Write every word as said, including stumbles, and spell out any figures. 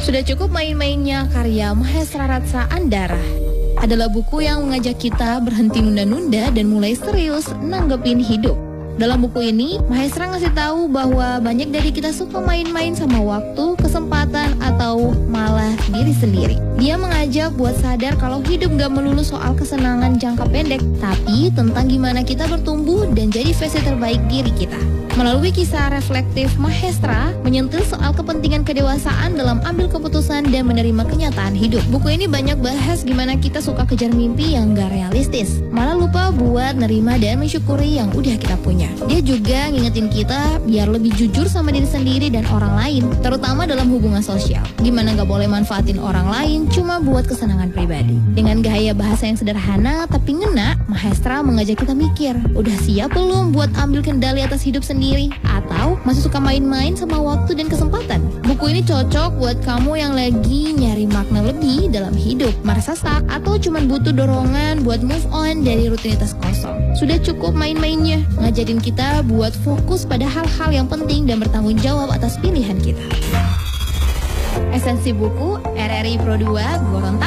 Sudah cukup main-mainnya karya Mahesra Ratsa Andara. Adalah buku yang mengajak kita berhenti nunda-nunda dan mulai serius nanggepin hidup. Dalam buku ini, Mahesra ngasih tahu bahwa banyak dari kita suka main-main sama waktu, kesempatan, atau malah diri sendiri. Dia mengajak buat sadar kalau hidup gak melulu soal kesenangan jangka pendek, tapi tentang gimana kita bertumbuh dan jadi versi terbaik diri kita. Melalui kisah reflektif, Mahesra menyentuh soal kepentingan kedewasaan dalam ambil keputusan dan menerima kenyataan hidup. Buku ini banyak bahas gimana kita suka kejar mimpi yang gak realistis, malah lupa buat nerima dan mensyukuri yang udah kita punya. Dia juga ngingetin kita biar lebih jujur sama diri sendiri dan orang lain, terutama dalam hubungan sosial. Gimana gak boleh manfaatin orang lain cuma buat kesenangan pribadi. Dengan gaya bahasa yang sederhana tapi ngena, Mahesra mengajak kita mikir, udah siap belum buat ambil kendali atas hidup sendiri? Atau masih suka main-main sama waktu dan kesempatan? Buku ini cocok buat kamu yang lagi nyari makna lebih dalam hidup, merasa stuck, atau cuma butuh dorongan buat move on dari rutinitas kosong. Sudah cukup main-mainnya, ngajarin kita buat fokus pada hal-hal yang penting dan bertanggung jawab atas pilihan kita. Esensi buku R R I Pro dua Gorontalo.